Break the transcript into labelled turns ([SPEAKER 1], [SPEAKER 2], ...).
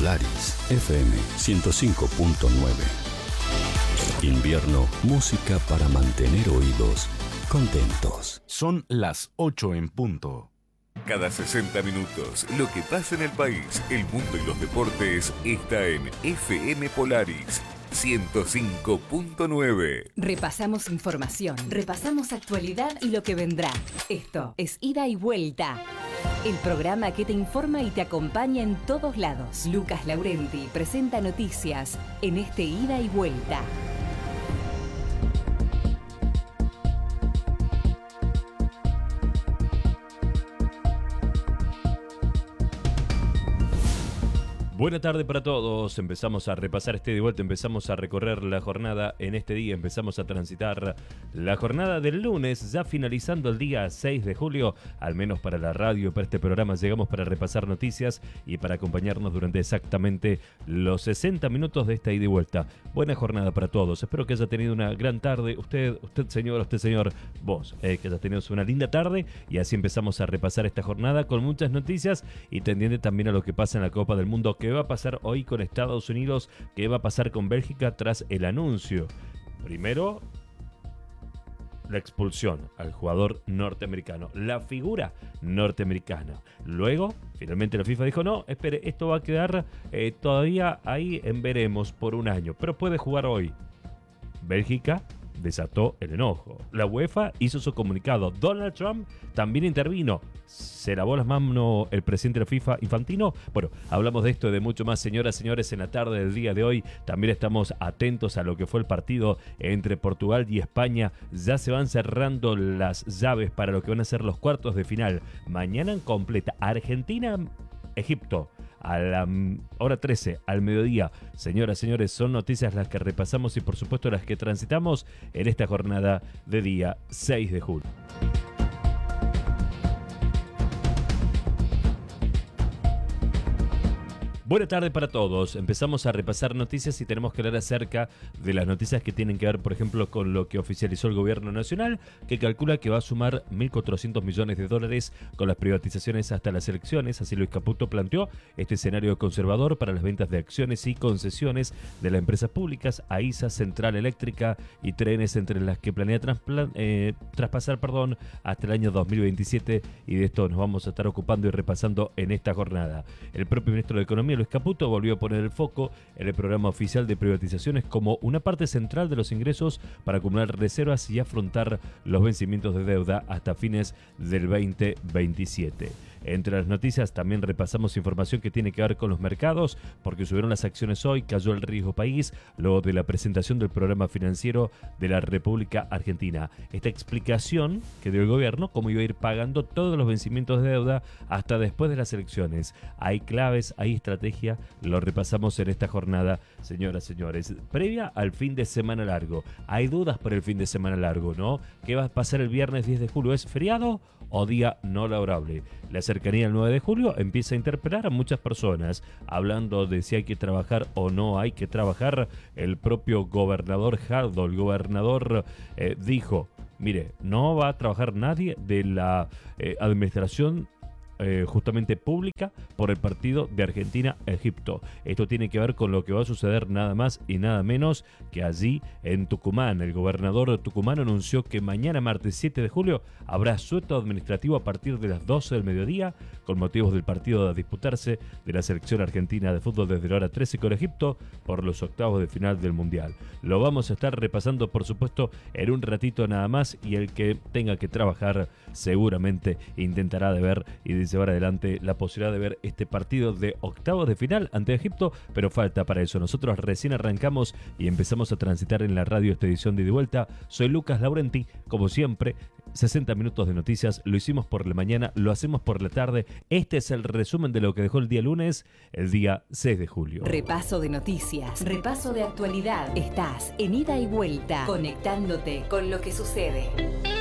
[SPEAKER 1] Polaris FM 105.9. Invierno, música para mantener oídos contentos.
[SPEAKER 2] Son las 8 en punto.
[SPEAKER 3] Cada 60 minutos, lo que pasa en el país, el mundo y los deportes está en FM Polaris 105.9.
[SPEAKER 4] Repasamos información, repasamos actualidad y lo que vendrá. Esto es Ida y Vuelta, el programa que te informa y te acompaña en todos lados. Lucas Laurenti presenta noticias en este Ida y Vuelta.
[SPEAKER 5] Buena tarde para todos, empezamos a repasar este de vuelta, empezamos a recorrer la jornada en este día, empezamos a transitar la jornada del lunes, ya finalizando el día 6 de julio, al menos para la radio, para este programa llegamos para repasar noticias y para acompañarnos durante exactamente los 60 minutos de esta ida y vuelta. Buena jornada para todos, espero que haya tenido una gran tarde, usted señor, vos, que haya tenido una linda tarde y así empezamos a repasar esta jornada con muchas noticias y tendiente también a lo que pasa en la Copa del Mundo. ¿Qué va a pasar hoy con Estados Unidos? ¿Qué va a pasar con Bélgica tras el anuncio? Primero, la expulsión al jugador norteamericano, la figura norteamericana. Luego, finalmente la FIFA dijo, no, espere, esto va a quedar todavía ahí en veremos por un año, pero puede jugar hoy. Bélgica desató el enojo. La UEFA hizo su comunicado. Donald Trump también intervino. ¿Se lavó las manos el presidente de la FIFA, Infantino? Bueno, hablamos de esto y de mucho más, señoras y señores, en la tarde del día de hoy. También estamos atentos a lo que fue el partido entre Portugal y España. Ya se van cerrando las llaves para lo que van a ser los cuartos de final. Mañana en completa, Argentina, Egipto. A la hora 13, al mediodía. Señoras, señores, son noticias las que repasamos y por supuesto las que transitamos en esta jornada de día 6 de julio. Buena tarde para todos. Empezamos a repasar noticias y tenemos que hablar acerca de las noticias que tienen que ver, por ejemplo, con lo que oficializó el gobierno nacional, que calcula que va a sumar 1.400 millones de dólares con las privatizaciones hasta las elecciones. Así Luis Caputo planteó este escenario conservador para las ventas de acciones y concesiones de las empresas públicas, AISA, Central Eléctrica y Trenes, entre las que planea traspasar hasta el año 2027, y de esto nos vamos a estar ocupando y repasando en esta jornada. El propio ministro de Economía, Luis Caputo, volvió a poner el foco en el programa oficial de privatizaciones como una parte central de los ingresos para acumular reservas y afrontar los vencimientos de deuda hasta fines del 2027. Entre las noticias también repasamos información que tiene que ver con los mercados, porque subieron las acciones hoy, cayó el riesgo país luego de la presentación del programa financiero de la República Argentina. Esta explicación que dio el gobierno, cómo iba a ir pagando todos los vencimientos de deuda hasta después de las elecciones. Hay claves, hay estrategia, lo repasamos en esta jornada, señoras, señores. Previa al fin de semana largo, hay dudas por el fin de semana largo, ¿no? ¿Qué va a pasar el viernes 10 de julio? ¿Es feriado o día no laborable? La cercanía al 9 de julio empieza a interpelar a muchas personas, hablando de si hay que trabajar o no hay que trabajar. El propio gobernador Jardo, el gobernador, dijo, mire, no va a trabajar nadie de la administración justamente pública por el partido de Argentina-Egipto. Esto tiene que ver con lo que va a suceder nada más y nada menos que allí en Tucumán. El gobernador tucumano anunció que mañana martes 7 de julio habrá asueto administrativo a partir de las 12 del mediodía con motivos del partido a disputarse de la selección argentina de fútbol desde la hora 13 con Egipto por los octavos de final del Mundial. Lo vamos a estar repasando por supuesto en un ratito nada más, y el que tenga que trabajar seguramente intentará de ver y de llevar adelante la posibilidad de ver este partido de octavos de final ante Egipto, pero falta para eso. Nosotros recién arrancamos y empezamos a transitar en la radio esta edición de Ida y Vuelta. Soy Lucas Laurenti, como siempre, 60 minutos de noticias, lo hicimos por la mañana, lo hacemos por la tarde. Este es el resumen de lo que dejó el día lunes, el día 6 de julio.
[SPEAKER 4] Repaso de noticias, repaso de actualidad. Estás en Ida y Vuelta, conectándote con lo que sucede.